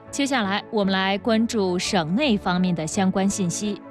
接下来，我们来关注省内方面的相关信息。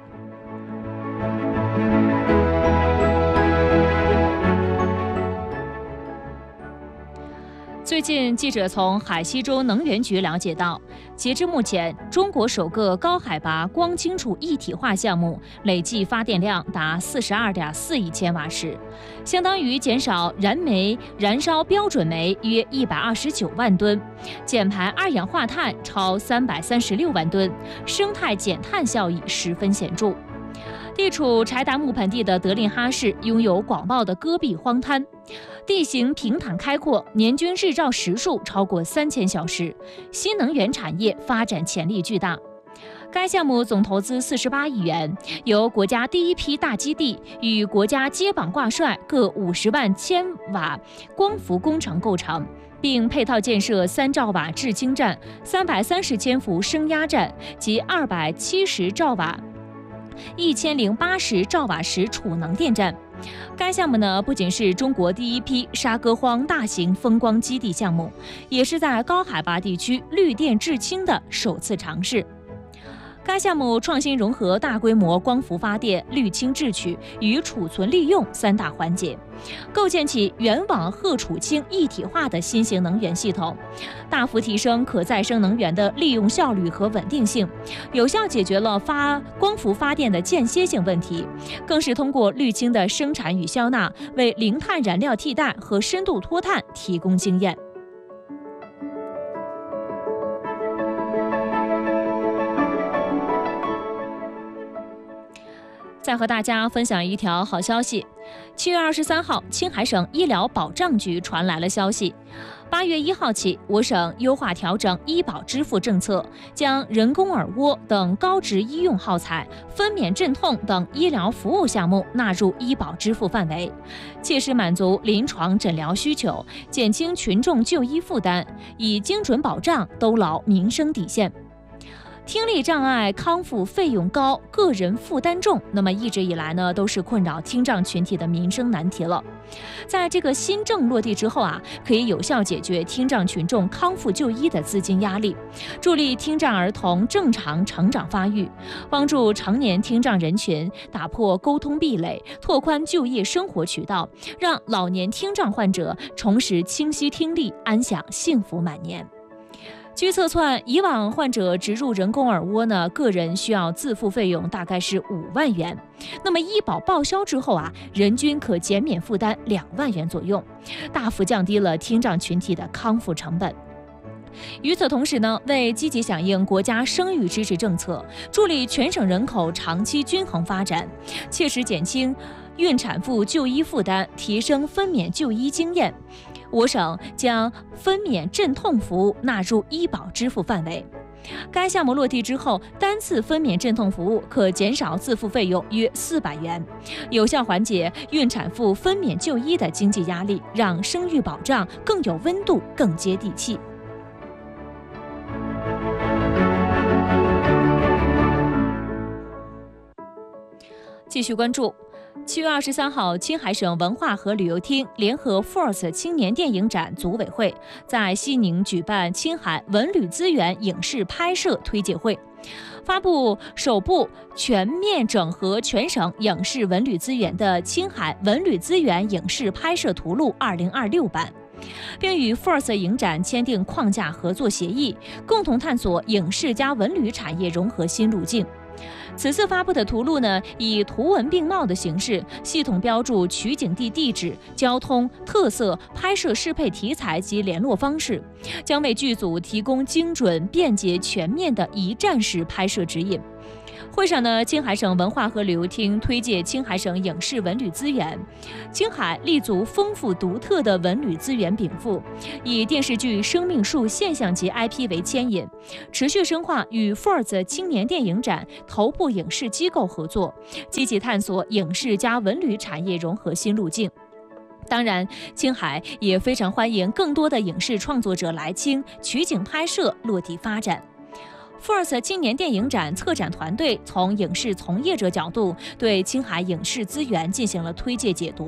最近，记者从海西州能源局了解到，截至目前，中国首个高海拔光清楚一体化项目累计发电量达42.4亿千瓦时，相当于减少燃煤燃烧标准煤约129万吨，减排二氧化碳超336万吨，生态减碳效益十分显著。地处柴达木盆地的德令哈市拥有广袤的戈壁荒滩，地形平坦开阔，年均日照时数超过3000小时，新能源产业发展潜力巨大。该项目总投资48亿元，由国家第一批大基地与国家接榜挂帅各50万千瓦光伏工程构成，并配套建设3兆瓦制氢站、330千伏升压站及270兆瓦、1080兆瓦时储能电站。该项目呢，不仅是中国第一批沙戈荒大型风光基地项目，也是在高海拔地区绿电制氢的首次尝试。该项目创新融合大规模光伏发电、滤氢制取与储存利用3大环节，构建起源网荷储氢一体化的新型能源系统，大幅提升可再生能源的利用效率和稳定性，有效解决了光伏发电的间歇性问题，更是通过滤氢的生产与消纳，为零碳燃料替代和深度脱碳提供经验。再和大家分享一条好消息，7月23号，青海省医疗保障局传来了消息，8月1号起，我省优化调整医保支付政策，将人工耳蜗等高值医用耗材、分娩镇痛等医疗服务项目纳入医保支付范围，切实满足临床诊疗需求，减轻群众就医负担，以精准保障兜牢民生底线。听力障碍康复费用高，个人负担重，那么一直以来呢，都是困扰听障群体的民生难题了。在这个新政落地之后啊，可以有效解决听障群众康复就医的资金压力，助力听障儿童正常成长发育，帮助成年听障人群打破沟通壁垒，拓宽就业生活渠道，让老年听障患者重拾清晰听力，安享幸福晚年。据测算，以往患者植入人工耳蜗呢，个人需要自付费用大概是5万元。那么医保报销之后啊，人均可减免负担2万元左右，大幅降低了听障群体的康复成本。与此同时呢，为积极响应国家生育支持政策，助力全省人口长期均衡发展，切实减轻孕产妇就医负担，提升分娩就医经验，我省将分娩镇痛服务纳入医保支付范围。该项目落地之后，单次分娩镇痛服务可减少自付费用约400元，有效缓解孕产妇分娩就医的经济压力，让生育保障更有温度、更接地气。继续关注7月23号，青海省文化和旅游厅联合 FORCE 青年电影展组委会在西宁举办青海文旅资源影视拍摄推介会，发布首部全面整合全省影视文旅资源的青海文旅资源影视拍摄图录2026版，并与 FORCE 影展签订框架合作协议，共同探索影视加文旅产业融合新路径。此次发布的图录呢，以图文并茂的形式，系统标注取景地地址、交通特色、拍摄适配题材及联络方式，将为剧组提供精准、便捷、全面的一站式拍摄指引。会上呢，青海省文化和旅游厅推介青海省影视文旅资源，青海立足丰富独特的文旅资源禀赋，以电视剧《生命树》现象级 IP 为牵引，持续深化与 FORCE 青年电影展头部影视机构合作，积极探索影视加文旅产业融合新路径。当然，青海也非常欢迎更多的影视创作者来青取景拍摄、落地发展。FORCE 青年电影展策展团队从影视从业者角度对青海影视资源进行了推介解读。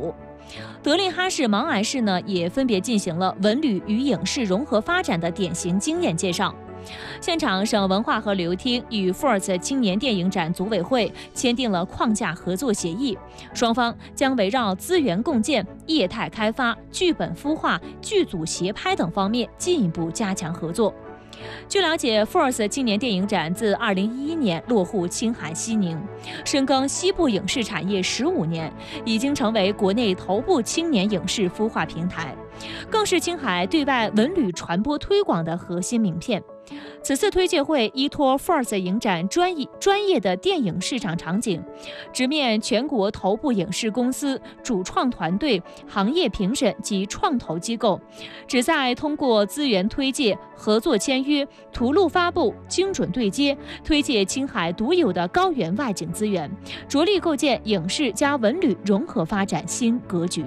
德令哈市、芒崖市呢，也分别进行了文旅与影视融合发展的典型经验介绍。现场，省文化和旅游厅与 FORCE 青年电影展组委会签订了框架合作协议，双方将围绕资源共建、业态开发、剧本孵化、剧组协拍等方面进一步加强合作。据了解 ，FORCE 青年电影展自2011年落户青海西宁，深耕西部影视产业15年，已经成为国内头部青年影视孵化平台，更是青海对外文旅传播推广的核心名片。此次推介会依托 FORCE 影展专业的电影市场场景，直面全国头部影视公司、主创团队、行业评审及创投机构，旨在通过资源推介、合作签约、图录发布、精准对接，推介青海独有的高原外景资源，着力构建影视加文旅融合发展新格局。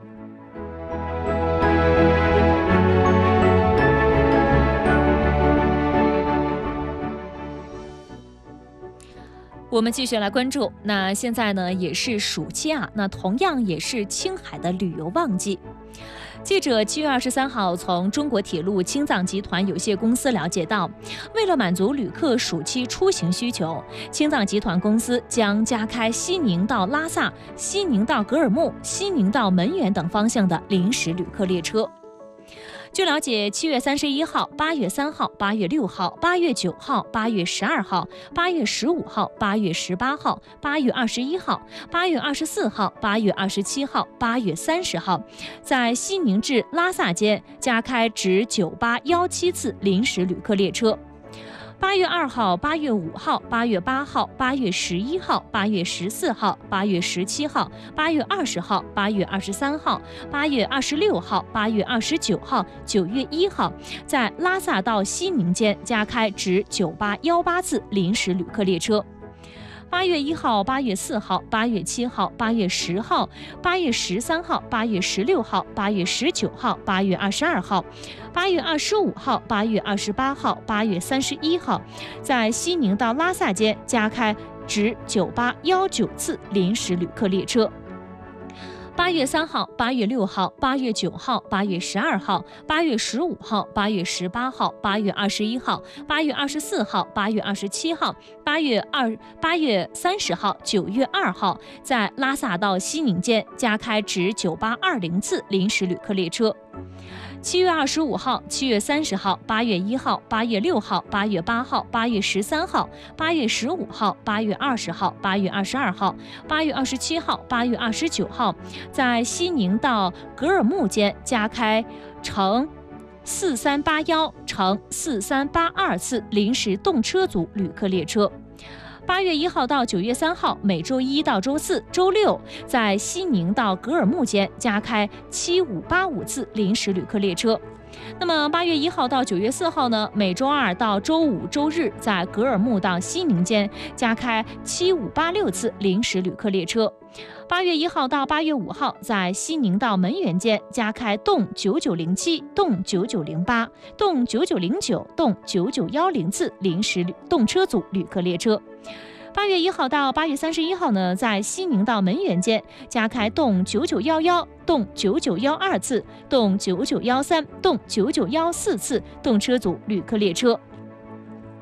我们继续来关注，那现在呢也是暑期啊，那同样也是青海的旅游旺季。记者7月23号从中国铁路青藏集团有限公司了解到，为了满足旅客暑期出行需求，青藏集团公司将加开西宁到拉萨、西宁到格尔木、西宁到门源等方向的临时旅客列车。据了解，7月31号、8月3号、8月6号、8月9号、8月12号、8月15号、8月18号、8月21号、8月24号、8月27号、8月30号，在西宁至拉萨间加开直9817次临时旅客列车。8月2号、8月5号、8月8号、8月11号、8月14号、8月17号、8月20号、8月23号、8月26号、8月29号、9月1号，在拉萨到西宁间加开直9818次临时旅客列车。8月1号、8月4号、8月7号、8月10号、8月13号、8月16号、8月19号、8月22号、8月25号、8月28号、8月31号，在西宁到拉萨间加开直9819次临时旅客列车。8月3号、8月6号、8月9号、8月12号、8月15号、8月18号、8月21号、8月24号、8月27号、8月30号、9月2号，在拉萨到西宁间加开直9820次临时旅客列车。7月25号、7月30号、8月1号、8月6号、8月8号、8月13号、8月15号、8月20号、8月22号、8月27号、8月29号，在西宁到格尔木间加开乘4381乘4382次临时动车组旅客列车。8月1号到9月3号，每周一到周四、周六，在西宁到格尔木间加开7585次临时旅客列车。那么8月1号到9月4号呢，每周二到周五、周日，在格尔木到西宁间加开7586次临时旅客列车。8月1号到8月5号，在西宁到门源间加开动9907、动9908、动9909、动9910次临时动车组旅客列车。8月1号到8月31号呢，在西宁到门源间加开动9911、动9912次、动9913、动9914次动车组旅客列车。